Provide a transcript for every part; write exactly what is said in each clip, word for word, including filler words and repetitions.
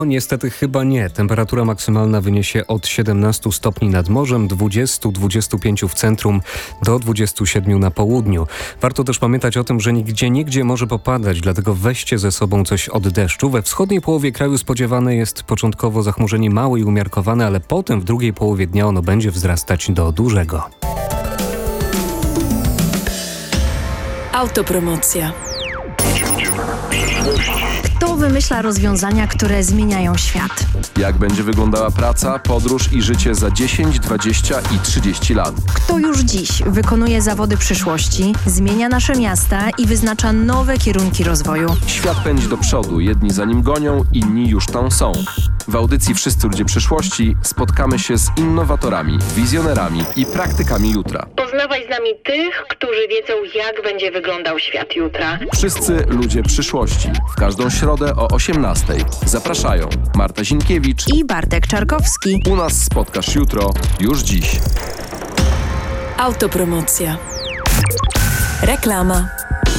Niestety chyba nie. Temperatura maksymalna wyniesie od siedemnastu stopni nad morzem, dwudziestu do dwudziestu pięciu w centrum, do dwudziestu siedmiu na południu. Warto też pamiętać o tym, że nigdzie niegdzie może popadać, dlatego weźcie ze sobą coś od deszczu. We wschodniej połowie kraju spodziewane jest początkowo zachmurzenie małe i umiarkowane, ale potem w drugiej połowie dnia ono będzie wzrastać do dużego. Autopromocja. Kto wymyśla rozwiązania, które zmieniają świat? Jak będzie wyglądała praca, podróż i życie za dziesięć, dwadzieścia i trzydzieści lat? Kto już dziś wykonuje zawody przyszłości, zmienia nasze miasta i wyznacza nowe kierunki rozwoju? Świat pędzi do przodu, jedni za nim gonią, inni już tam są. W audycji Wszyscy ludzie przyszłości spotkamy się z innowatorami, wizjonerami i praktykami jutra. Poznawaj z nami tych, którzy wiedzą, jak będzie wyglądał świat jutra. Wszyscy ludzie przyszłości. W każdą środę o osiemnastej. Zapraszają Marta Zinkiewicz i Bartek Czarkowski. U nas spotkasz jutro, już dziś. Autopromocja. Reklama.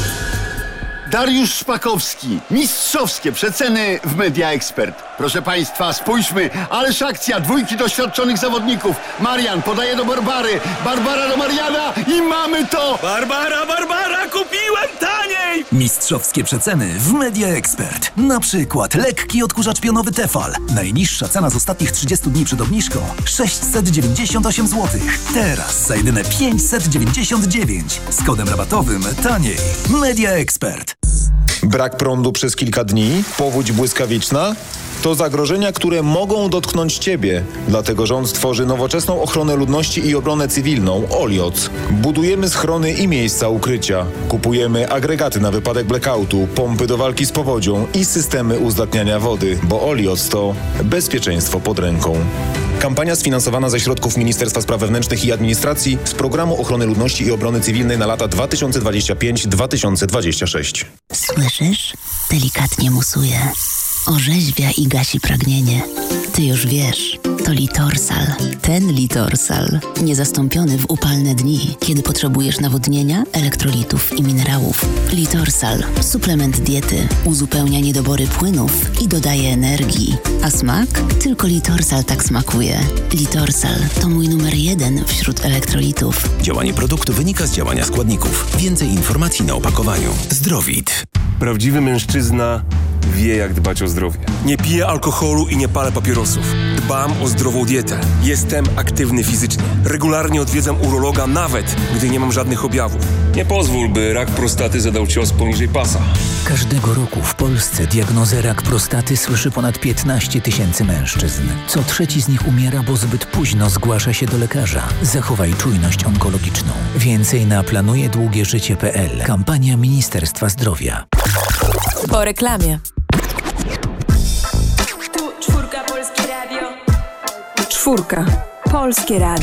Dariusz Szpakowski. Mistrzowskie przeceny w Media Expert. Proszę Państwa, spójrzmy, ależ akcja, dwójki doświadczonych zawodników. Marian podaje do Barbary, Barbara do Mariana i mamy to! Barbara, Barbara, kupiłem taniej! Mistrzowskie przeceny w Media Expert. Na przykład lekki odkurzacz pionowy Tefal. Najniższa cena z ostatnich trzydziestu dni przed obniżką sześćset dziewięćdziesiąt osiem złotych. Teraz za jedyne pięćset dziewięćdziesiąt dziewięć. Z kodem rabatowym taniej. Media Expert. Brak prądu przez kilka dni, powódź błyskawiczna to zagrożenia, które mogą dotknąć Ciebie. Dlatego rząd tworzy nowoczesną ochronę ludności i obronę cywilną Olioc. Budujemy schrony i miejsca ukrycia. Kupujemy agregaty na wypadek blackoutu, pompy do walki z powodzią i systemy uzdatniania wody, bo Olioc to bezpieczeństwo pod ręką. Kampania sfinansowana ze środków Ministerstwa Spraw Wewnętrznych i Administracji z Programu Ochrony Ludności i Obrony Cywilnej na lata dwa tysiące dwudziesty piąty do dwa tysiące dwudziestego szóstego. Słyszysz? Delikatnie musuje. Orzeźwia i gasi pragnienie. Ty już wiesz, to Litorsal. Ten Litorsal. Niezastąpiony w upalne dni, kiedy potrzebujesz nawodnienia, elektrolitów i minerałów. Litorsal. Suplement diety. Uzupełnia niedobory płynów i dodaje energii. A smak? Tylko Litorsal tak smakuje. Litorsal to mój numer jeden wśród elektrolitów. Działanie produktu wynika z działania składników. Więcej informacji na opakowaniu. Zdrowit. Prawdziwy mężczyzna wie, jak dbać o zdrowie. Nie piję alkoholu i nie palę papierosów. Dbam o zdrową dietę. Jestem aktywny fizycznie. Regularnie odwiedzam urologa, nawet gdy nie mam żadnych objawów. Nie pozwól, by rak prostaty zadał cios poniżej pasa. Każdego roku w Polsce diagnozę rak prostaty słyszy ponad piętnaście tysięcy mężczyzn. Co trzeci z nich umiera, bo zbyt późno zgłasza się do lekarza. Zachowaj czujność onkologiczną. Więcej na planuje długie życie kropka p l. Kampania Ministerstwa Zdrowia. Po reklamie. Tu czwórka Polskie Radio. Czwórka Polskie Radio.